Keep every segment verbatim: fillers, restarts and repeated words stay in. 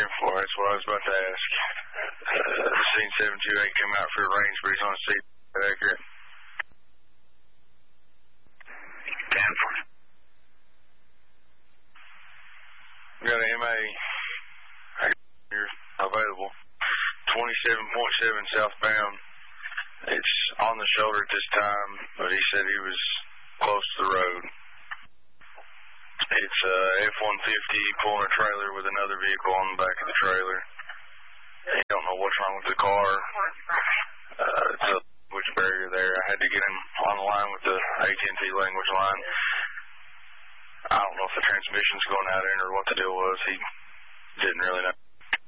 ten four, that's what I was about to ask. Uh, scene seven two eight came out for range breeze on C. Accurate. ten four. We got an M A here available. twenty-seven point seven southbound. It's on the shoulder at this time, but he said he was close to the road. It's a F one fifty pulling a trailer with another vehicle on the back of the trailer. I don't know what's wrong with the car. Uh, it's a language barrier there. I had to get him on the line with the A T and T language line. I don't know if the transmission's going out in or what the deal was. He didn't really know.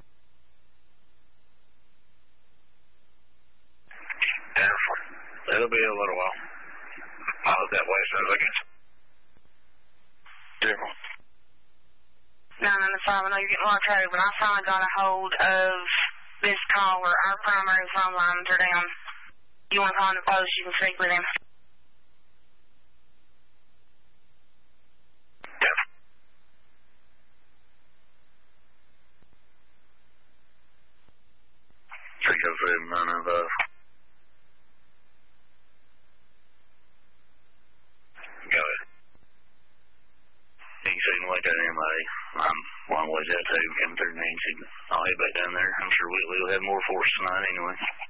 It'll be a little while. I'll look that way as soon as I can. General. nine nine five, I know you're getting a lot of traffic, but I finally got a hold of this caller. Our primary phone lines are down. You want to call in the post, you can speak with him. Yeah. three oh seven, nine nine five. Go ahead. You can see him like that M A. I'm a long ways out too, coming through Nancy. I'll head back down there. I'm sure Whitley will have more force tonight anyway.